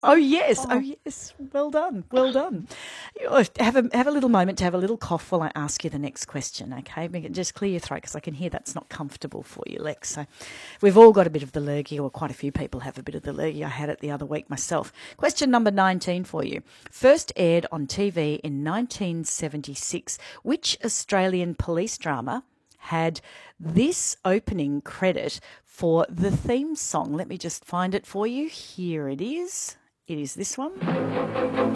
Oh yes, oh yes. Well done, well done. Have a little moment to have a little cough while I ask you the next question, okay? Just clear your throat because I can hear that's not comfortable for you, Lex. So we've all got a bit of the lurgy, or quite a few people have a bit of the lurgy. I had it the other week myself. Question number 19 for you. First aired on TV in 1976. Which Australian police drama had this opening credit for the theme song? Let me just find it for you. Here it is. It is this one.